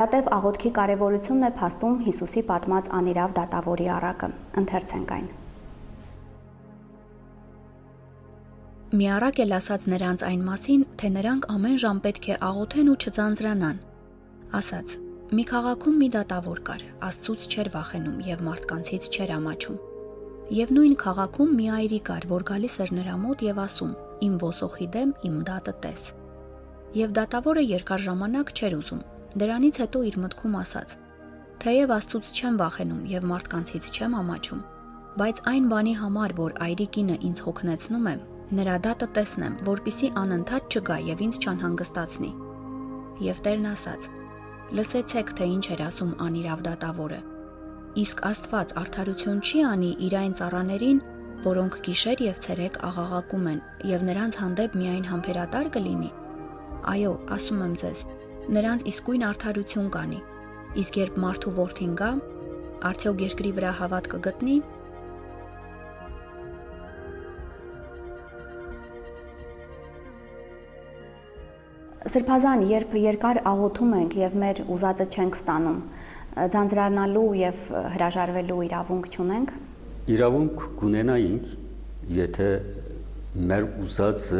Տեւ աղոթքի կարևորությունն է փաստում Հիսուսի պատմած անիրավ դատավորի առակը։ Ընթերցենք այն։ Մի առակ էլ ասաց նրանց այն մասին, թե նրանք ամեն ժամ պետք է աղոթեն ու չձանձրանան։ Ասաց. մի քաղաքում մի դատավոր կար, Աստծուց չէր վախենում եւ մարդկանցից չէր ամաչում։ Եվ նույն քաղաքում մի այրի կար, որ գալիս էր նրա մոտ եւ ասում. իմ ոսոխի դեմ իմ դատը տես։ Եվ դատավորը երկար ժամանակ չէր ուզում։ Դրանից հետո իր մտքում ասաց. թեև Աստծուց չեմ վախենում եւ մարդկանցից չեմ ամաչում, բայց այն բանի համար, որ այրի կինը ինձ հոգնեցնում է, նրա դատը տեսնեմ, որպիսի անընդհատ չգա եւ ինձ չանհանգստացնի։ Եվ Տերն ասաց. լսեցեք, թե ինչ էր ասում անիրավ դատավորը։ Իսկ Աստված արդարություն չի անի իր այն ծառաներին, որոնք գիշեր եւ ցերեկ աղաղակում են եւ նրանց հանդեպ միայն համբերատար կլինի։ Այո, ասում եմ ձեզ, նրանց իսկույն արդարություն կանի։ Իսկ երբ մարդու որդին գա, արդյոք երկրի վրա հավատ կգտնի։ Սրբազան, երբ երկար աղոթում ենք եւ մեր ուզածը չենք ստանում, ձանձրանալու եւ հրաժարվելու իրավունք չունենք։ Իրավունք կունենայինք, եթե մեր ուզածը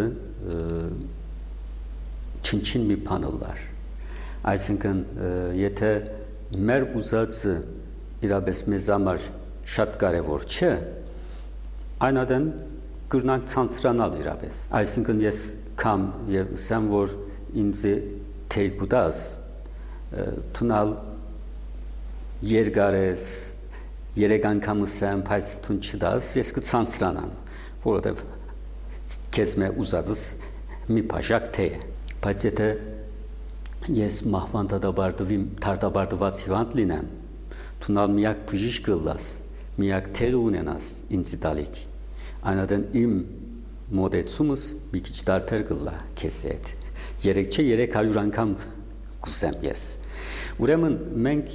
չնչին մի բան լար։ Այսինքն, եթե մեր ուզածը իրապես մեզ համար շատ կարևոր չէ, այնադեն կրնանք ցանցրանալ իրապես։ Այսինքն ես կամ եւ ասեմ, որ ինձ թեյ կուտաս, թունալ երկարես, 3 անգամ ասեմ, բայց թուն չդաս, ես կցանցրանամ, որովհետև քեզ մե ուզածս մի բաժակ թեյ է։ Բայց եթե ես մահվան դատաբարտված հիվանդ լինեմ, թունալ միակ բժիշկ կլաս, միակ թեյ ունենաս ինձ տալիք, այնադեն իմ մոտեցումս մի քիչ տարբեր կլա քեզ հետ։ 300 անգամ կուսեմ ես։ Ուրեմն մենք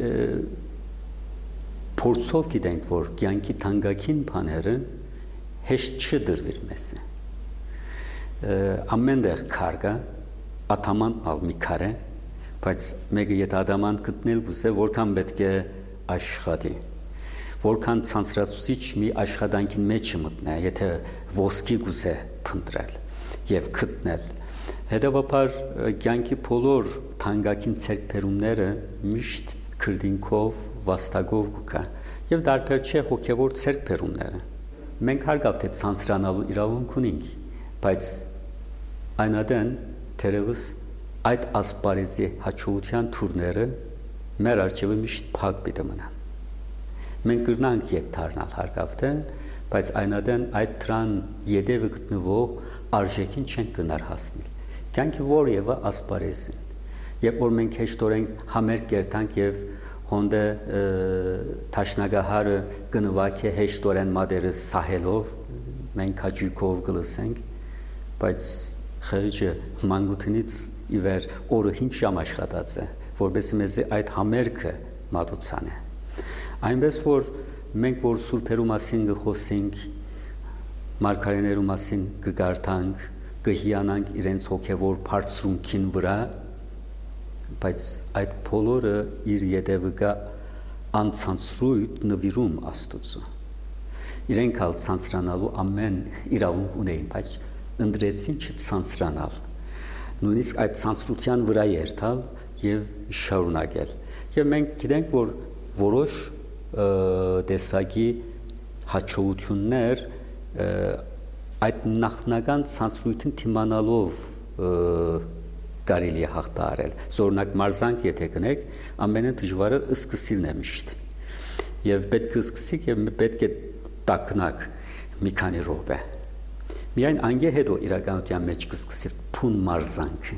փորձով գիտենք, որ կյանքի թանկագին բաները հեշտ չդրվիր մեզ։ Ամենտեղ քար կա, ադամանտ մի քար է, բայց մեկը եթե ադամանտ գտնել գուցե որքան պետք է աշխատի, որքան ցանցրացուցիչ մի աշխատանքի մեջ մտնե, եթե ոսկի գուցե փնտրել եւ գտնել։ Հետևաբար կյանքի բոլոր թանկագին ցերկբերումները միշտ քրդինքով, վաստակով կգա եւ դարբեր չէ հոգեվոր ցերկբերումները։ Մենք հարգավ թե ցանցրանալու իրավունք ունենք, բայց այնադեն թերևս այդ ասպարեզի հաջողության թուրները մեր արջևը միշտ փակ պիտի մնան։ Մենք կրնանք ետ դառնալ հարգավ թե, բայց այնադեն այդ դրան յետևը գտնվող արժեքին չենք կնար հասնել։ Կյանքի որևէ ասպարեզին, երբ որ մենք հեշտորեն համերգ կերտանք եւ հոնդե թաշնագահարը գնվակե հեշտորեն մադերը սահելով, մենք հաճույքով կլսենք, բայց խեղճը մանկությունից ի վեր օրը 5 ժամ աշխատած է, որովհետեւ մեզ այդ համերգը մատուցան է։ Այնպես որ մենք որ սուրբերու մասին կխոսենք, մարգարեներու մասին կգարտանք, կհիանանք իրենց հոգևոր բարձրունքին վրա, բայց այդ բոլորը իր յետևը կա անցանցրույթ նվիրում Աստծո։ Իրենք ալ ցանցրանալու ամեն իրավունք ունեին, բայց ընդրեցին չցանցրանալ։ Նույնիսկ այդ ցանցրության վրա երթալ եւ շարունակել։ Եվ մենք գիտենք, որ որոշ տեսակի հաջողություններ այդ նախնական ցանցրույթին դիմանալով կարելի է հաղթահարել։ Զորնակ մարզանք եթե գնեք, ամենը դժվարը սկսիլն է միշտ։ Եվ պետք է սկսեք եւ պետք է տակնակ մի քանի րոպե։ Միայն անգե հետո իրականության մեջ կսկսի փուն մարզանքը։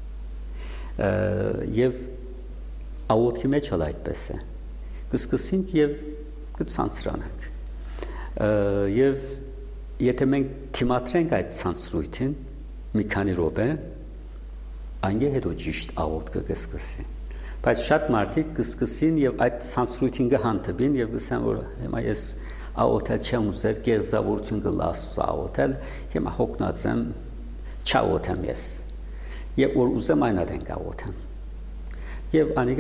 Եվ աղոթքի մեջ էլ այդպես է։ Կսկսենք եւ կցանցրանանք։ Եվ եթե մենք թիմատրենք այդ ցանցրույթին մի քանի րոպե, անգե հետո ճիշտ աղոթքը կսկսի։ Բայց շատ մարդիկ կսկսին եւ այդ ցանցրույթին կհանդիպին եւ կսեն, որ հիմա ես աղոթել չեմ ուզել, կերզավորություն կլասուս աղոթել, հիմա հոգնած եմ, չաղոթեմ ես։ Եվ որ ուզեմ այնադեն կաղոթեմ։ Եվ